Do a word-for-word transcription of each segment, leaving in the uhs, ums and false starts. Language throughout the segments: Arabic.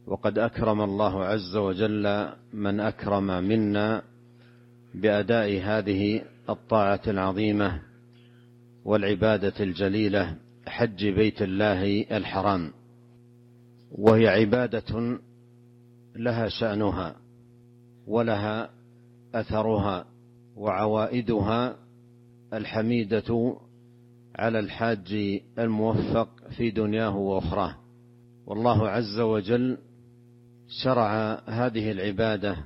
وقد أكرم الله عز وجل من أكرم منا بأداء هذه الطاعة العظيمة والعبادة الجليلة، حج بيت الله الحرام، وهي عبادة لها شأنها ولها أثرها وعوائدها الحميدة على الحاج الموفق في دنياه وأخراه. والله عز وجل شرع هذه العبادة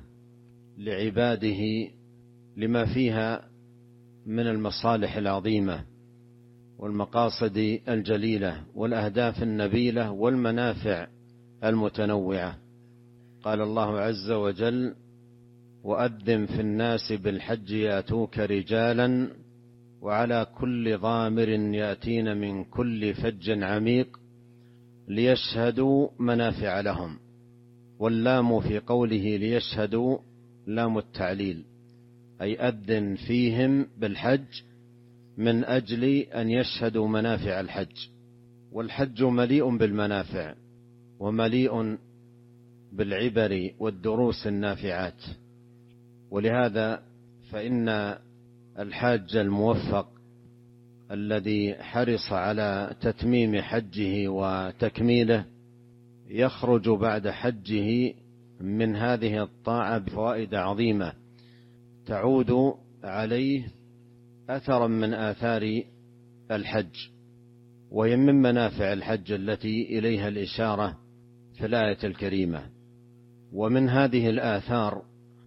لعباده لما فيها من المصالح العظيمة والمقاصد الجليلة والأهداف النبيلة والمنافع المتنوعة. قال الله عز وجل: وأذن في الناس بالحج يأتوك رجالا وعلى كل ضامر يأتين من كل فج عميق ليشهدوا منافع لهم. واللام في قوله ليشهدوا لام التعليل، أي أذن فيهم بالحج من أجل أن يشهدوا منافع الحج. والحج مليء بالمنافع ومليء بالعبر والدروس النافعات، ولهذا فإن الحاج الموفق الذي حرص على تتميم حجه وتكميله يخرج بعد حجه من هذه الطاعة بفوائد عظيمة تعود عليه أثرا من آثار الحج، وهي من منافع الحج التي إليها الإشارة في الآية الكريمة. ومن هذه الآثار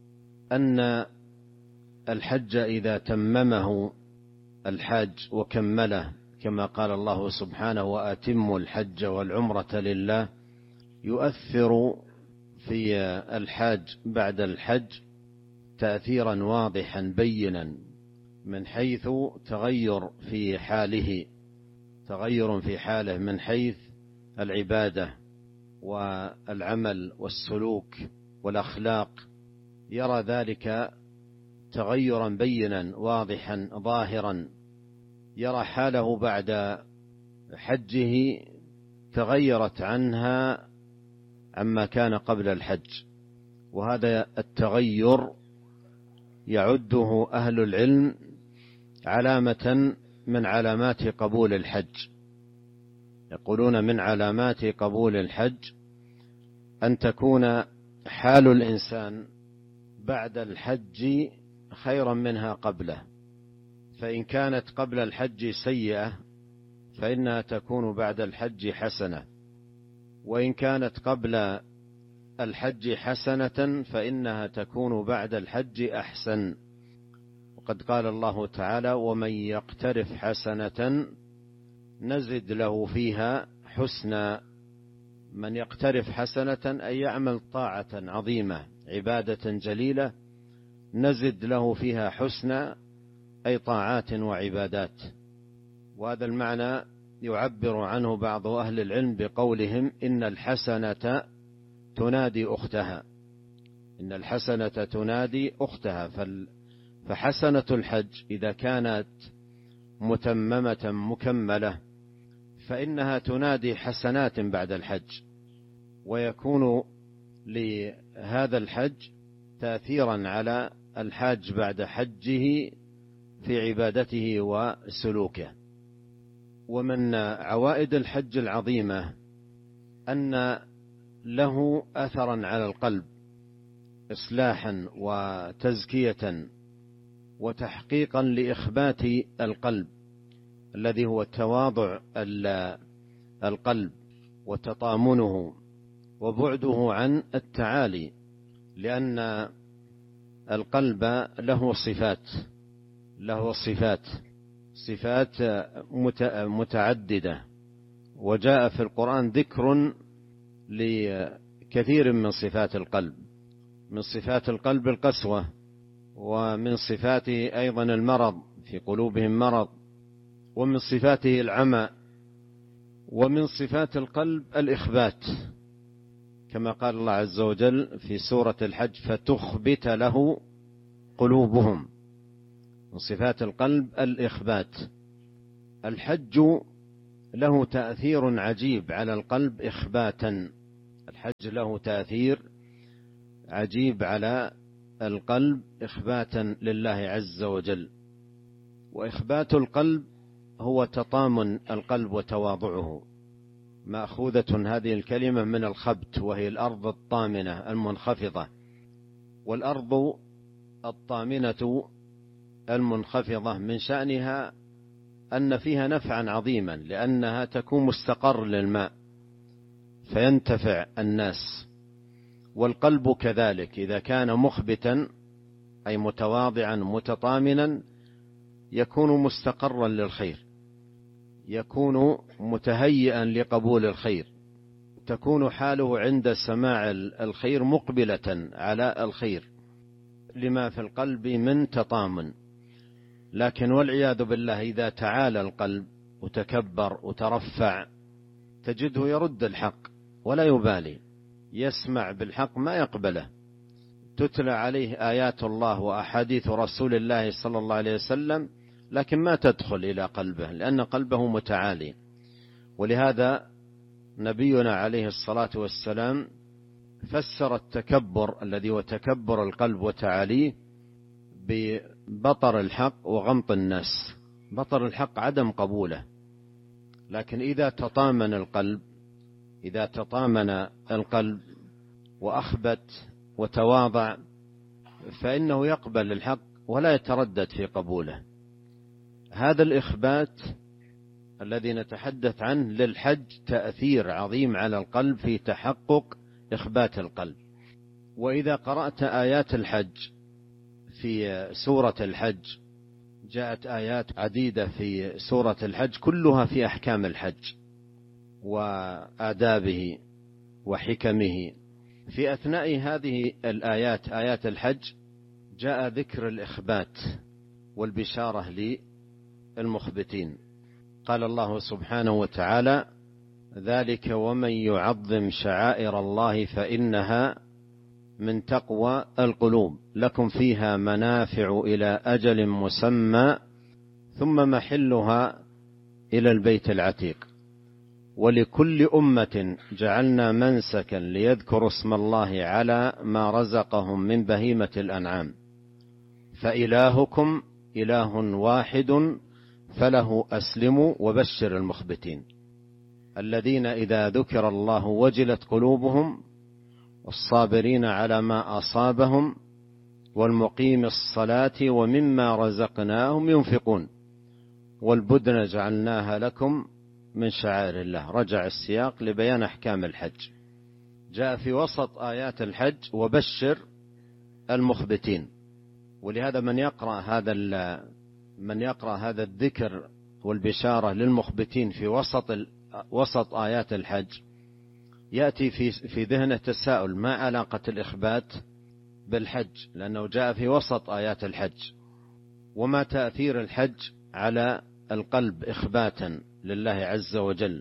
أن الحج إذا تممه الحاج وكمله كما قال الله سبحانه: وأتموا الحج والعمرة لله، يؤثر في الحاج بعد الحج تأثيرا واضحا بينا من حيث تغير في حاله تغير في حاله من حيث العبادة والعمل والسلوك والأخلاق، يرى ذلك تغيرا بينا واضحا ظاهرا، يرى حاله بعد حجه تغيرت عنها عما كان قبل الحج. وهذا التغير يعده أهل العلم علامة من علامات قبول الحج. يقولون من علامات قبول الحج أن تكون حال الإنسان بعد الحج خيرا منها قبله، فإن كانت قبل الحج سيئة فإنها تكون بعد الحج حسنة، وإن كانت قبل الحج حسنة فإنها تكون بعد الحج أحسن. وقد قال الله تعالى: ومن يقترف حسنة نزد له فيها حسنا. من يقترف حسنة أي يعمل طاعة عظيمة عبادة جليلة نزد له فيها حسنا، أي طاعات وعبادات. وهذا المعنى يعبر عنه بعض أهل العلم بقولهم: إن الحسنة تنادي أختها إن الحسنة تنادي أختها فحسنة الحج إذا كانت متممة مكملة فإنها تنادي حسنات بعد الحج، ويكون لهذا الحج تأثيرا على الحاج بعد حجه في عبادته وسلوكه. ومن عوائد الحج العظيمة أن له أثرا على القلب، إصلاحا وتزكية وتحقيقا لإخبات القلب الذي هو تواضع القلب وتطامنه وبعده عن التعالي، لأن القلب له صفات له صفات صفات متعددة، وجاء في القرآن ذكر لكثير من صفات القلب. من صفات القلب القسوة، ومن صفاته أيضا المرض، في قلوبهم مرض، ومن صفاته العمى، ومن صفات القلب الإخبات كما قال الله عز وجل في سورة الحج: فتخبت له قلوبهم. من صفات القلب الإخبات. الحج له تأثير عجيب على القلب إخباتا، الحج له تأثير عجيب على القلب إخباتا لله عز وجل. وإخبات القلب هو تطامن القلب وتواضعه. مأخوذة هذه الكلمة من الخبت، وهي الأرض الطامنة المنخفضة. والأرض الطامنة المنخفضة من شأنها أن فيها نفعا عظيما، لأنها تكون مستقر للماء فينتفع الناس. والقلب كذلك إذا كان مخبتا أي متواضعا متطامنا يكون مستقرا للخير، يكون متهيئا لقبول الخير، تكون حاله عند سماع الخير مقبلة على الخير لما في القلب من تطامن. لكن والعياذ بالله إذا تعالى القلب وتكبر وترفع تجده يرد الحق ولا يبالي، يسمع بالحق ما يقبله، تتلى عليه آيات الله وأحاديث رسول الله صلى الله عليه وسلم لكن ما تدخل إلى قلبه لأن قلبه متعالي. ولهذا نبينا عليه الصلاة والسلام فسر التكبر الذي هو تكبر القلب وتعاليه ببطر الحق وغمط الناس. بطر الحق عدم قبوله، لكن إذا تطامن القلب إذا تطامن القلب وأخبت وتواضع فإنه يقبل الحق ولا يتردد في قبوله. هذا الإخبات الذي نتحدث عنه للحج تأثير عظيم على القلب في تحقق إخبات القلب. وإذا قرأت آيات الحج في سورة الحج، جاءت آيات عديدة في سورة الحج كلها في أحكام الحج وآدابه وحكمه. في أثناء هذه الآيات آيات الحج جاء ذكر الإخبات والبشارة للمخبتين. قال الله سبحانه وتعالى: ذلك ومن يعظم شعائر الله فإنها من تقوى القلوب لكم فيها منافع إلى أجل مسمى ثم محلها إلى البيت العتيق ولكل أمة جعلنا منسكا ليذكروا اسم الله على ما رزقهم من بهيمة الأنعام فإلهكم إله واحد فله أسلموا وبشر المخبتين الذين إذا ذكر الله وجلت قلوبهم والصابرين على ما أصابهم والمقيم الصلاة ومما رزقناهم ينفقون والبدن جعلناها لكم من شعائر الله. رجع السياق لبيان أحكام الحج. جاء في وسط آيات الحج وبشر المخبتين. ولهذا من يقرأ هذا من يقرأ هذا الذكر والبشارة للمخبتين في وسط وسط آيات الحج يأتي في في ذهنه تساؤل: ما علاقة الإخبات بالحج؟ لأنه جاء في وسط آيات الحج. وما تأثير الحج على القلب إخباتا لله عز وجل؟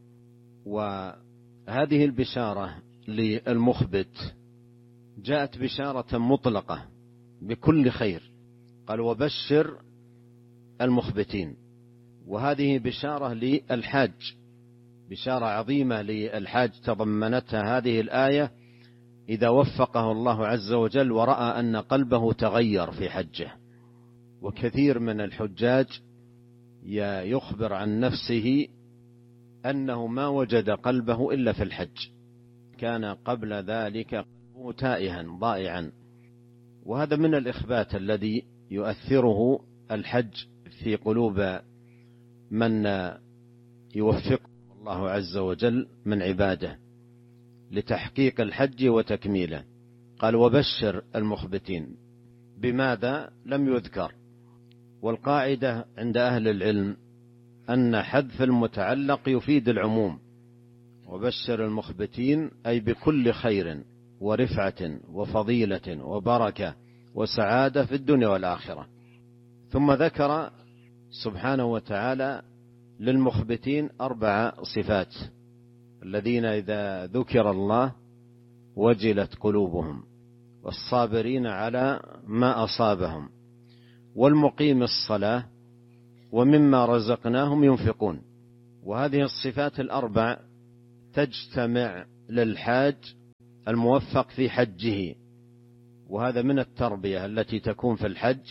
وهذه البشارة للمخبت جاءت بشارة مطلقة بكل خير. قال: وبشر المخبتين. وهذه بشارة للحاج، بشارة عظيمة للحاج تضمنتها هذه الآية إذا وفقه الله عز وجل ورأى أن قلبه تغير في حجه. وكثير من الحجاج يخبر عن نفسه أنه ما وجد قلبه إلا في الحج، كان قبل ذلك قلبه تائها ضائعا. وهذا من الإخبات الذي يؤثره الحج في قلوب من يوفقه الله عز وجل من عباده لتحقيق الحج وتكميله. قال: وبشر المخبتين. بماذا لم يذكر؟ والقاعدة عند أهل العلم أن حذف المتعلق يفيد العموم. وبشر المخبتين أي بكل خير ورفعة وفضيلة وبركة وسعادة في الدنيا والآخرة. ثم ذكر سبحانه وتعالى للمخبتين أربع صفات: الذين إذا ذكر الله وجلت قلوبهم، والصابرين على ما أصابهم، والمقيم الصلاة، ومما رزقناهم ينفقون. وهذه الصفات الأربع تجتمع للحاج الموفق في حجه، وهذا من التربية التي تكون في الحج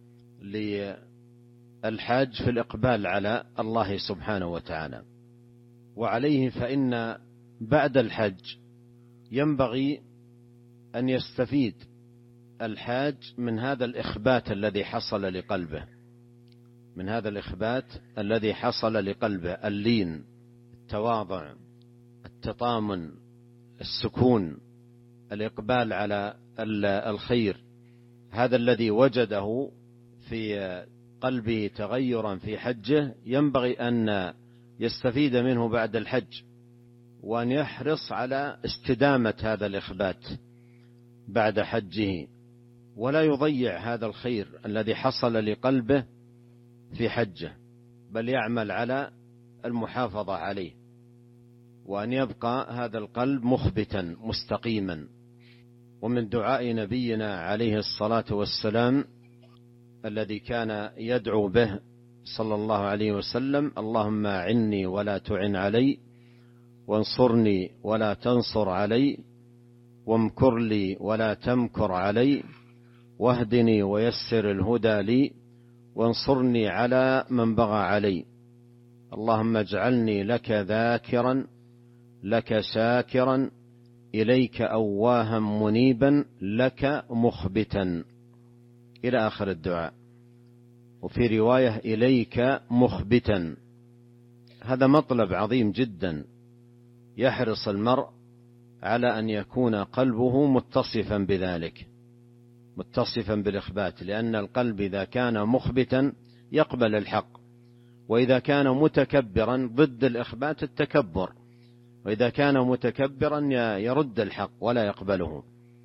للحاج في الإقبال على الله سبحانه وتعالى. وعليه فإن بعد الحج ينبغي أن يستفيد الحاج من هذا الإخبات الذي حصل لقلبه، من هذا الإخبات الذي حصل لقلبه، اللين، التواضع، التطامن، السكون، الإقبال على الخير، هذا الذي وجده في قلبه تغيرا في حجه ينبغي أن يستفيد منه بعد الحج، وأن يحرص على استدامة هذا الإخبات بعد حجه، ولا يضيع هذا الخير الذي حصل لقلبه في حجه، بل يعمل على المحافظة عليه، وأن يبقى هذا القلب مخبتا مستقيما. ومن دعاء نبينا عليه الصلاة والسلام الذي كان يدعو به صلى الله عليه وسلم: اللهم أعني ولا تعن علي، وانصرني ولا تنصر علي، وامكر لي ولا تمكر علي، واهدني ويسر الهدى لي، وانصرني على من بغى علي. اللهم اجعلني لك ذاكرا لك شاكرا إليك أواها منيبا لك مخبتا، إلى آخر الدعاء. وفي رواية إليك مخبتا. هذا مطلب عظيم جدا، يحرص المرء على أن يكون قلبه متصفا بذلك، متصفا بالإخبات، لأن القلب إذا كان مخبتا يقبل الحق، وإذا كان متكبرا ضد الإخبات التكبر، وإذا كان متكبرا يرد الحق ولا يقبله.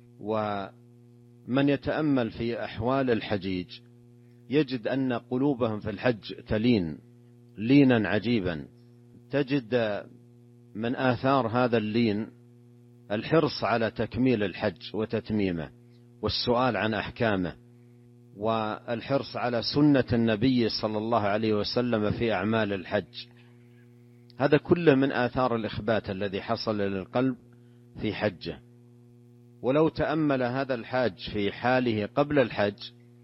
ومن يتأمل في أحوال الحجيج يجد أن قلوبهم في الحج تلين لينا عجيبا. تجد من آثار هذا اللين الحرص على تكميل الحج وتتميمه، والسؤال عن أحكامه، والحرص على سنة النبي صلى الله عليه وسلم في أعمال الحج. هذا كله من آثار الإخبات الذي حصل للقلب في حجه. ولو تأمل هذا الحاج في حاله قبل الحج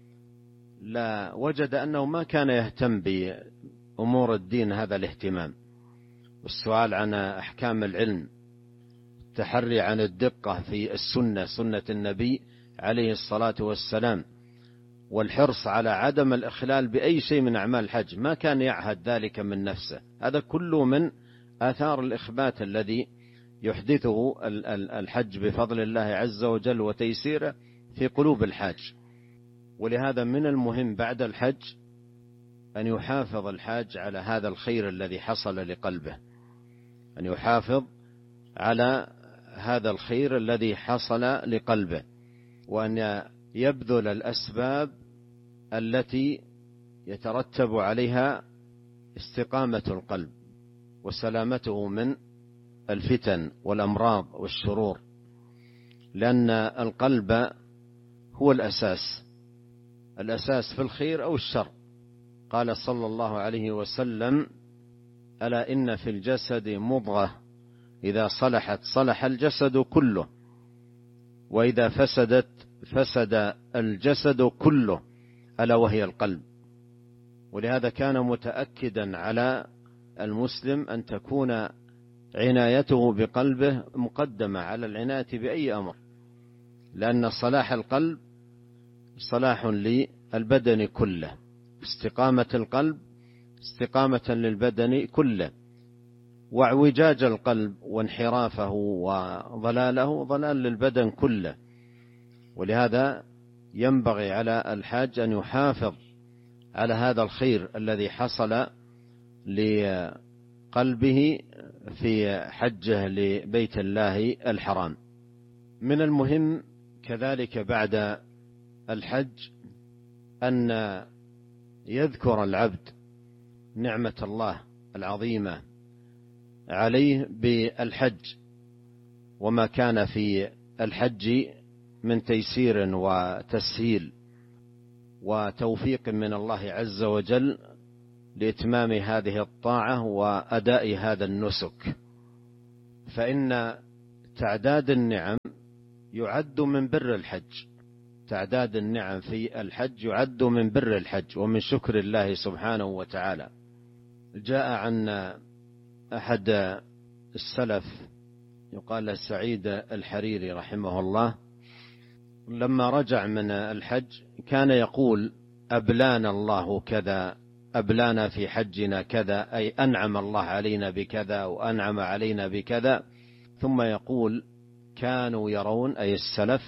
لا وجد أنه ما كان يهتم بأمور الدين هذا الاهتمام، والسؤال عن أحكام العلم، التحري عن الدقة في السنة، سنة النبي عليه الصلاة والسلام، والحرص على عدم الإخلال بأي شيء من أعمال الحج، ما كان يعهد ذلك من نفسه. هذا كله من آثار الإخبات الذي يحدثه الحج بفضل الله عز وجل وتيسيره في قلوب الحاج. ولهذا من المهم بعد الحج أن يحافظ الحاج على هذا الخير الذي حصل لقلبه، أن يحافظ على هذا الخير الذي حصل لقلبه، وأن يبذل الأسباب التي يترتب عليها استقامة القلب وسلامته من الفتن والأمراض والشرور، لأن القلب هو الأساس، الأساس في الخير أو الشر. قال صلى الله عليه وسلم: ألا إن في الجسد مضغة إذا صلحت صلح الجسد كله، وإذا فسدت فسد الجسد كله، ألا وهي القلب. ولهذا كان متأكدا على المسلم أن تكون عنايته بقلبه مقدمة على العناية بأي أمر، لأن صلاح القلب صلاح للبدن كله، استقامة القلب استقامة للبدن كله، واعوجاج القلب وانحرافه وضلاله ضلال للبدن كله. ولهذا ينبغي على الحاج أن يحافظ على هذا الخير الذي حصل لقلبه في حجه لبيت الله الحرام. من المهم كذلك بعد الحج أن يذكر العبد نعمة الله العظيمة عليه بالحج، وما كان في الحج من تيسير وتسهيل وتوفيق من الله عز وجل لإتمام هذه الطاعة وأداء هذا النسك. فإن تعداد النعم يعد من بر الحج، تعداد النعم في الحج يعد من بر الحج ومن شكر الله سبحانه وتعالى. جاء عن أحد السلف يقال سعيد الحريري رحمه الله، لما رجع من الحج كان يقول: أبلانا الله كذا، أبلانا في حجنا كذا، أي أنعم الله علينا بكذا وأنعم علينا بكذا. ثم يقول: كانوا يرون، أي السلف،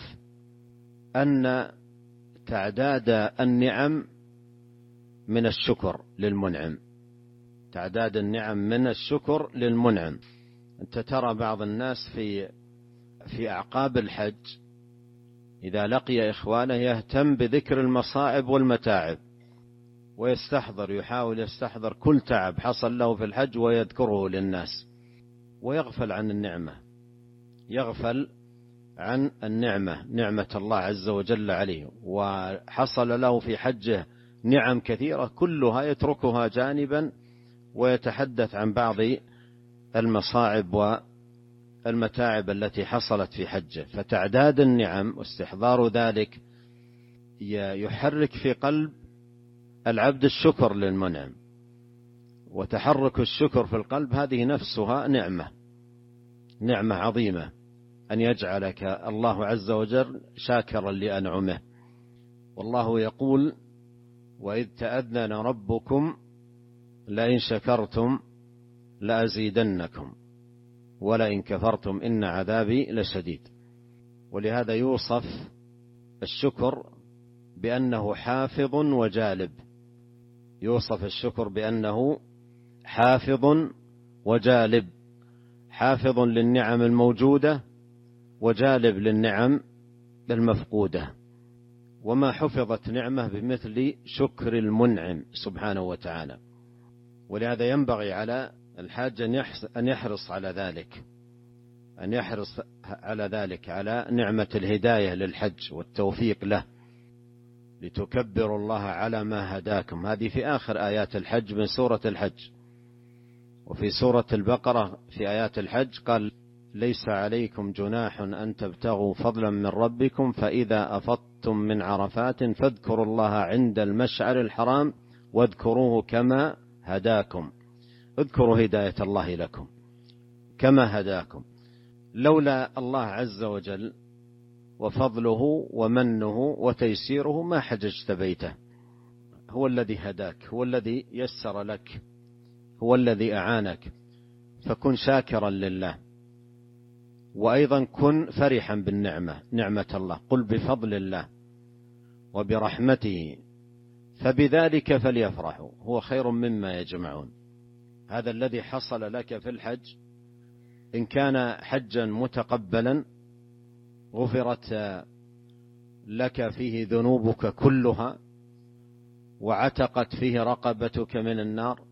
أن تعداد النعم من الشكر للمنعم، تعداد النعم من الشكر للمنعم. أنت ترى بعض الناس في في أعقاب الحج إذا لقي إخوانه يهتم بذكر المصاعب والمتاعب، ويستحضر يحاول يستحضر كل تعب حصل له في الحج ويذكره للناس، ويغفل عن النعمة، يغفل عن النعمة، نعمة الله عز وجل عليه، وحصل له في حجه نعم كثيرة كلها يتركها جانبا ويتحدث عن بعض المصاعب والمتاعب التي حصلت في حجه. فتعداد النعم واستحضار ذلك يحرك في قلب العبد الشكر للمنعم، وتحرك الشكر في القلب هذه نفسها نعمة، نعمة عظيمة، أن يجعلك الله عز وجل شاكرا لأنعمه. والله يقول: وإذ تأذن ربكم لئن شكرتم لأزيدنكم ولئن كفرتم إن عذابي لشديد. ولهذا يوصف الشكر بأنه حافظ وجالب، يوصف الشكر بأنه حافظ وجالب، حافظ للنعم الموجودة وجالب للنعم المفقودة. وما حفظت نعمة بمثل شكر المنعم سبحانه وتعالى. ولهذا ينبغي على الحاج أن يحرص على ذلك، أن يحرص على ذلك، على نعمة الهداية للحج والتوفيق له، لتكبروا الله على ما هداكم. هذه في آخر آيات الحج من سورة الحج. وفي سورة البقرة في آيات الحج قال: ليس عليكم جناح أن تبتغوا فضلا من ربكم فإذا أفضتم من عرفات فاذكروا الله عند المشعر الحرام واذكروه كما هداكم. اذكروا هداية الله لكم كما هداكم. لولا الله عز وجل وفضله ومنه وتيسيره ما حججت بيته. هو الذي هداك، هو الذي يسر لك، هو الذي أعانك، فكن شاكرا لله. وأيضا كن فرحا بالنعمة، نعمة الله. قل بفضل الله وبرحمته فبذلك فليفرحوا هو خير مما يجمعون. هذا الذي حصل لك في الحج إن كان حجا متقبلا غفرت لك فيه ذنوبك كلها، وعتقت فيه رقبتك من النار،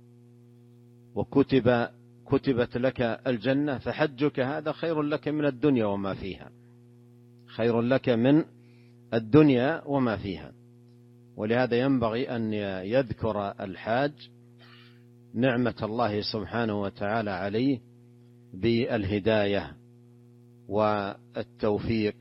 وكتب كتبت لك الجنة، فحجك هذا خير لك من الدنيا وما فيها، خير لك من الدنيا وما فيها. ولهذا ينبغي أن يذكر الحاج نعمة الله سبحانه وتعالى عليه بالهداية والتوفيق،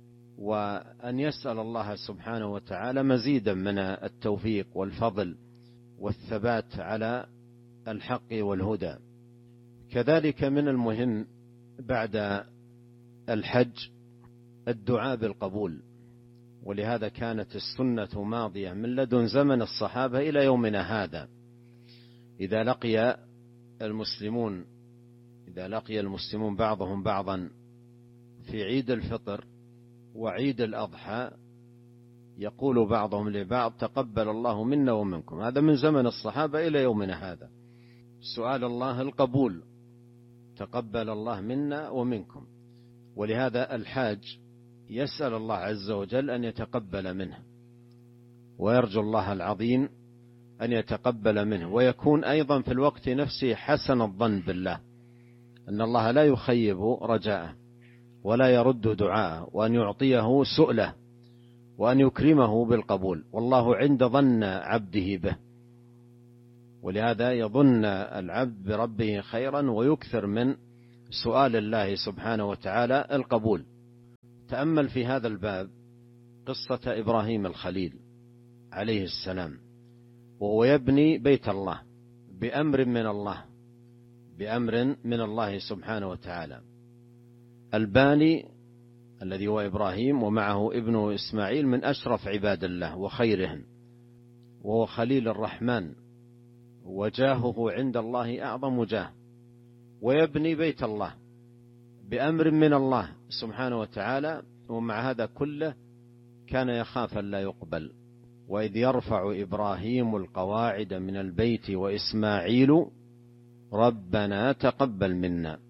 وأن يسأل الله سبحانه وتعالى مزيدا من التوفيق والفضل والثبات على الحق والهدى. كذلك من المهم بعد الحج الدعاء بالقبول، ولهذا كانت السنة ماضية من لدن زمن الصحابة إلى يومنا هذا. إذا لقي المسلمون إذا لقي المسلمون بعضهم بعضا في عيد الفطر وعيد الأضحى يقول بعضهم لبعض: تقبل الله منا ومنكم. هذا من زمن الصحابة إلى يومنا هذا، سؤال الله القبول، تقبل الله منا ومنكم. ولهذا الحاج يسأل الله عز وجل أن يتقبل منه، ويرجو الله العظيم أن يتقبل منه، ويكون أيضا في الوقت نفسه حسن الظن بالله، أن الله لا يخيب رجاءه ولا يرد دعاءه، وأن يعطيه سؤله وأن يكرمه بالقبول، والله عند ظن عبده به. ولهذا يظن العبد بربه خيرا ويكثر من سؤال الله سبحانه وتعالى القبول. تأمل في هذا الباب قصة إبراهيم الخليل عليه السلام وهو يبني بيت الله بأمر من الله بأمر من الله سبحانه وتعالى. الباني الذي هو إبراهيم ومعه ابنه إسماعيل من أشرف عباد الله وخيرهم، وهو خليل الرحمن وجاهه عند الله أعظم جاه، ويبني بيت الله بأمر من الله سبحانه وتعالى، ومع هذا كله كان يخاف أن لا يقبل. وإذ يرفع إبراهيم القواعد من البيت وإسماعيل ربنا تقبل منا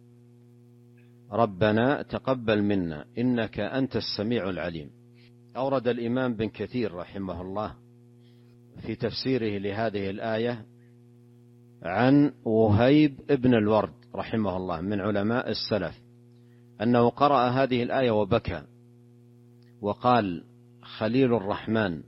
ربنا تقبل منا إنك أنت السميع العليم. أورد الإمام بن كثير رحمه الله في تفسيره لهذه الآية عن وهيب ابن الورد رحمه الله من علماء السلف أنه قرأ هذه الآية وبكى وقال: خليل الرحمن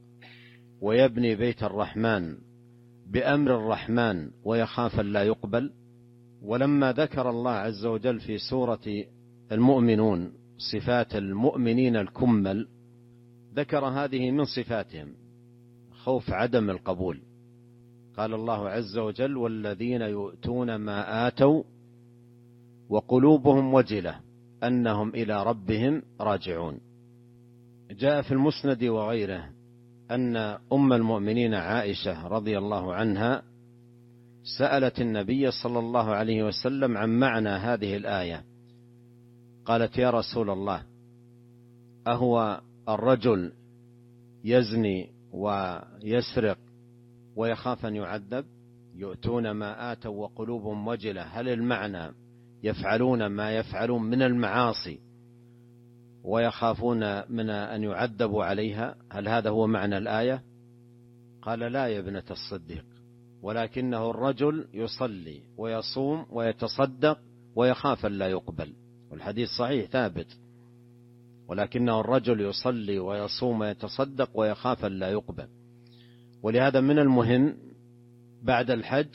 ويبني بيت الرحمن بأمر الرحمن ويخاف لا يقبل. ولما ذكر الله عز وجل في سورة المؤمنون صفات المؤمنين الكمل ذكر هذه من صفاتهم خوف عدم القبول. قال الله عز وجل: والذين يؤتون ما آتوا وقلوبهم وجلة أنهم إلى ربهم راجعون. جاء في المسند وغيره أن أم المؤمنين عائشة رضي الله عنها سألت النبي صلى الله عليه وسلم عن معنى هذه الآية، قالت: يا رسول الله، أهو الرجل يزني ويسرق ويخاف أن يعذب؟ يؤتون ما آتوا وقلوبهم وجلة، هل المعنى يفعلون ما يفعلون من المعاصي ويخافون من أن يعذبوا عليها؟ هل هذا هو معنى الآية؟ قال: لا يا ابنة الصديق، ولكنه الرجل يصلي ويصوم ويتصدق ويخاف أن لا يقبل. والحديث صحيح ثابت، ولكنه الرجل يصلي ويصوم ويتصدق ويخاف أن لا يقبل. ولهذا من المهم بعد الحج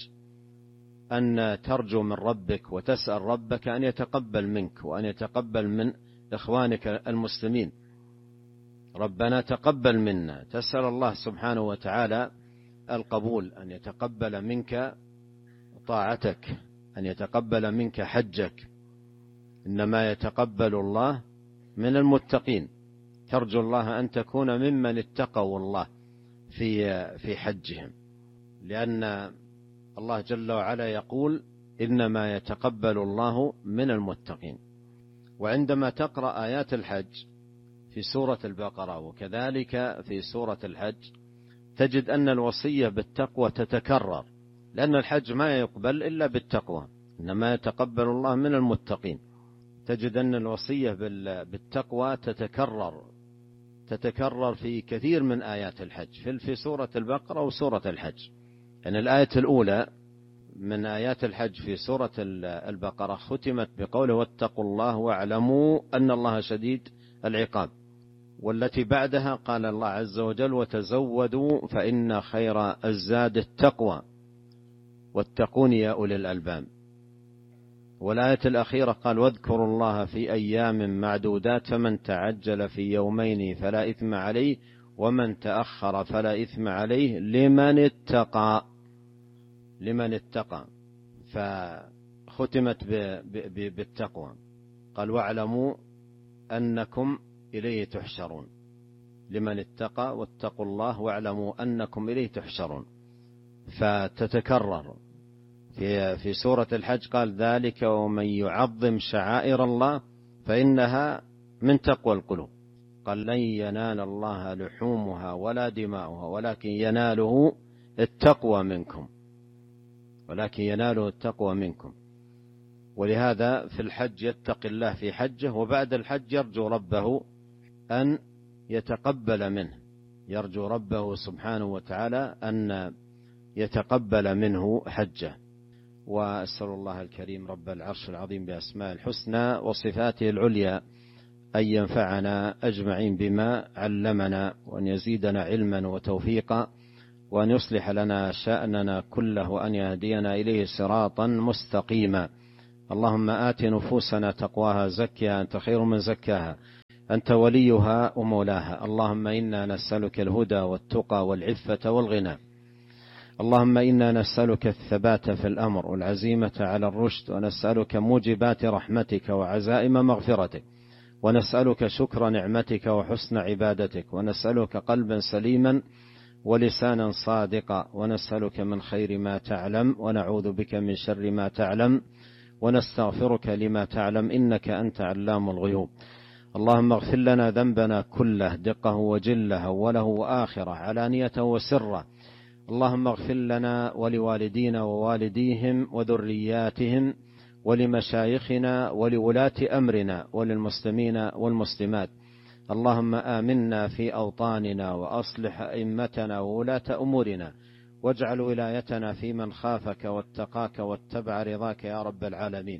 أن ترجو من ربك وتسأل ربك أن يتقبل منك وأن يتقبل من إخوانك المسلمين. ربنا تقبل منا، تسأل الله سبحانه وتعالى القبول، أن يتقبل منك طاعتك، أن يتقبل منك حجك. إنما يتقبل الله من المتقين. ترجو الله أن تكون ممن اتقوا الله في في حجهم، لأن الله جل وعلا يقول: إنما يتقبل الله من المتقين. وعندما تقرأ آيات الحج في سورة البقرة وكذلك في سورة الحج تجد أن الوصية بالتقوى تتكرر، لأن الحج ما يقبل إلا بالتقوى، إنما يتقبل الله من المتقين. تجد أن الوصية بالتقوى تتكرر تتكرر في كثير من آيات الحج في سورة البقرة وسورة الحج. يعني الآية الأولى من آيات الحج في سورة البقرة ختمت بقوله: واتقوا الله واعلموا أن الله شديد العقاب. والتي بعدها قال الله عز وجل: وتزودوا فإن خير الزاد التقوى واتقون يا أولي الألباب. والآية الأخيرة قال: واذكروا الله في أيام معدودات فمن تعجل في يومين فلا إثم عليه ومن تأخر فلا إثم عليه لمن اتقى لمن اتقى فختمت بالتقوى. قال: واعلموا أنكم إليه تحشرون. لمن اتقى واتقوا الله واعلموا أنكم إليه تحشرون. فتتكرر في في سورة الحج قال: ذلك ومن يعظم شعائر الله فإنها من تقوى القلوب. قال: لن ينال الله لحومها ولا دماؤها ولكن يناله التقوى منكم ولكن يناله التقوى منكم. ولهذا في الحج يتقي الله في حجه، وبعد الحج يرجو ربه أن يتقبل منه، يرجو ربه سبحانه وتعالى أن يتقبل منه حجه. وأسأل الله الكريم رب العرش العظيم بأسماء الحسنى وصفاته العليا أن ينفعنا أجمعين بما علمنا، وأن يزيدنا علما وتوفيقا، وأن يصلح لنا شأننا كله، وأن يهدينا إليه صراطا مستقيما. اللهم آت نفوسنا تقواها زكها أنت خير من زكاها أنت وليها ومولاها. اللهم إنا نسألك الهدى والتقى والعفة والغنى. اللهم إنا نسألك الثبات في الأمر والعزيمة على الرشد، ونسألك موجبات رحمتك وعزائم مغفرتك، ونسألك شكر نعمتك وحسن عبادتك، ونسألك قلبا سليما ولسانا صادقا، ونسألك من خير ما تعلم ونعوذ بك من شر ما تعلم، ونستغفرك لما تعلم إنك أنت علام الغيوب. اللهم اغفر لنا ذنبنا كله دقه وجله أوله وآخره علانيته وسره. اللهم اغفر لنا ولوالدينا ووالديهم وذرياتهم ولمشايخنا ولولاة أمرنا وللمسلمين والمسلمات. اللهم آمنا في أوطاننا وأصلح أئمتنا وولاة أمورنا، واجعل ولايتنا في من خافك واتقاك واتبع رضاك يا رب العالمين.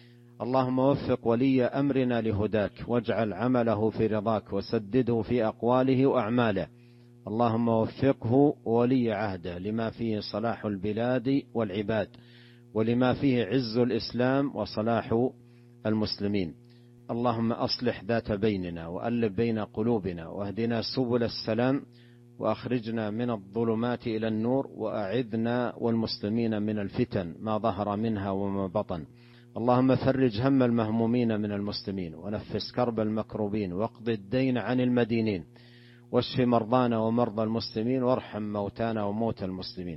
اللهم وفق ولي أمرنا لهداك، واجعل عمله في رضاك، وسدده في أقواله وأعماله. اللهم وفقه ولي عهده لما فيه صلاح البلاد والعباد، ولما فيه عز الإسلام وصلاح المسلمين. اللهم أصلح ذات بيننا وألف بين قلوبنا، واهدنا سبل السلام، وأخرجنا من الظلمات إلى النور، وأعذنا والمسلمين من الفتن ما ظهر منها وما بطن. اللهم فرج هم المهمومين من المسلمين، ونفس كرب المكروبين، واقض الدين عن المدينين، واشف مرضانا ومرضى المسلمين، وارحم موتانا وموتى المسلمين.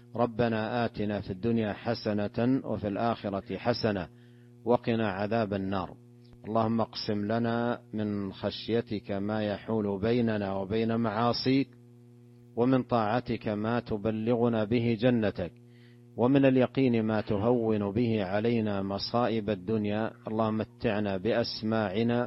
ربنا آتنا في الدنيا حسنة وفي الآخرة حسنة وقنا عذاب النار. اللهم اقسم لنا من خشيتك ما يحول بيننا وبين معاصيك، ومن طاعتك ما تبلغنا به جنتك، ومن اليقين ما تهون به علينا مصائب الدنيا. اللهم متعنا بأسماعنا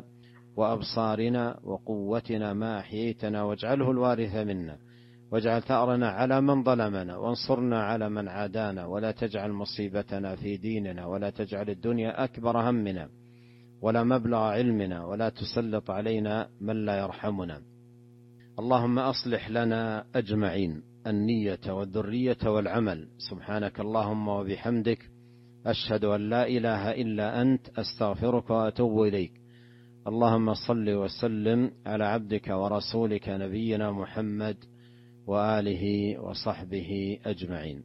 وأبصارنا وقوتنا ما أحييتنا، واجعله الوارث منا، واجعل ثأرنا على من ظلمنا، وانصرنا على من عادانا، ولا تجعل مصيبتنا في ديننا، ولا تجعل الدنيا أكبر همنا ولا مبلغ علمنا، ولا تسلط علينا من لا يرحمنا. اللهم أصلح لنا أجمعين النية والذرية والعمل. سبحانك اللهم وبحمدك، أشهد أن لا إله إلا أنت، أستغفرك وأتوب إليك. اللهم صل وسلم على عبدك ورسولك نبينا محمد وآله وصحبه أجمعين.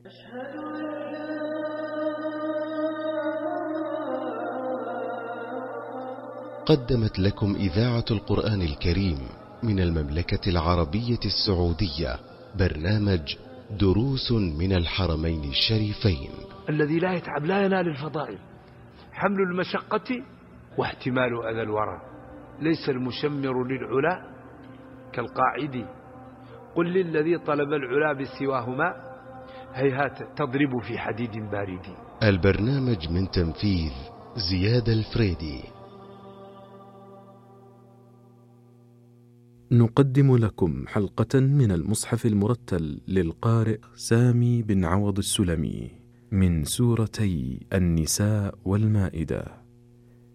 قدمت لكم إذاعة القرآن الكريم من المملكة العربية السعودية برنامج دروس من الحرمين الشريفين. الذي لا يتعب لا ينال الفضائل. حمل المشقة واحتمال أذى الورى. ليس المشمر للعلا كالقاعد. قل للذي طلب العلا بسواهما هيهات تضرب في حديد بارد. البرنامج من تنفيذ زياد الفريدي. نقدم لكم حلقة من المصحف المرتل للقارئ سامي بن عوض السلمي من سورتي النساء والمائدة.